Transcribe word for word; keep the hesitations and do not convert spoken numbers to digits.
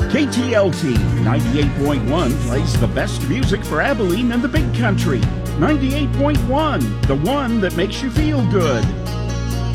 K T L T ninety-eight point one plays the best music for Abilene and the Big Country. ninety-eight point one, the one that makes you feel good.